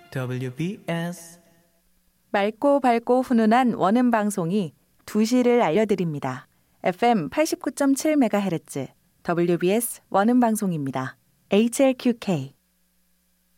WBS 맑고 밝고 훈훈한 원음 방송이 2시를 알려드립니다. FM 89.7MHz WBS 원음 방송입니다. HLQK